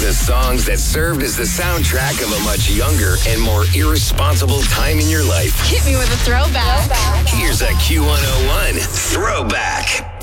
the songs that served as the soundtrack of a much younger and more irresponsible time in your life. Hit me with a throwback. Here's a Q101 throwback.